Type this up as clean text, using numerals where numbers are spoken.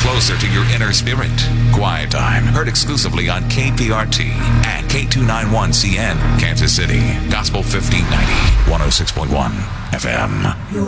closer to your inner spirit. Quiet Time, heard exclusively on KPRT and K291CN, Kansas City. Gospel 1590, 106.1 FM.